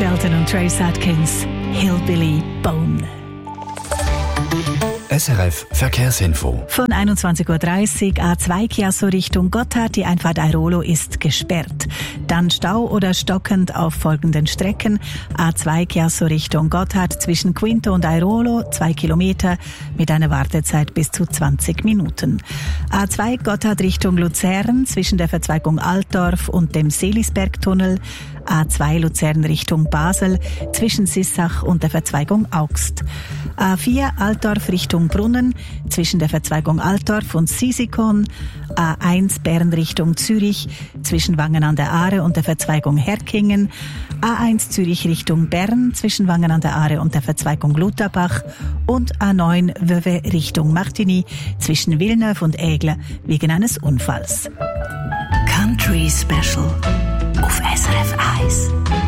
Shelton und Trace Atkins, Hillbilly Bone. SRF Verkehrsinfo. Von 21.30 Uhr A2 Chiasso Richtung Gotthard. Die Einfahrt Airolo ist gesperrt. Dann Stau oder stockend auf folgenden Strecken. A2 Chiasso Richtung Gotthard zwischen Quinto und Airolo 2 Kilometer mit einer Wartezeit bis zu 20 Minuten. A2 Gotthard Richtung Luzern zwischen der Verzweigung Altdorf und dem Seelisbergtunnel. A2 Luzern Richtung Basel zwischen Sissach und der Verzweigung Augst. A4 Altdorf Richtung Brunnen zwischen der Verzweigung Altdorf und Sisikon. A1 Bern Richtung Zürich zwischen Wangen an der Aare und der Verzweigung Herkingen. A1 Zürich Richtung Bern zwischen Wangen an der Aare und der Verzweigung Lutherbach. Und A9 Vevey Richtung Martigny zwischen Villeneuve und Aigle wegen eines Unfalls. Country Special auf SRF 1.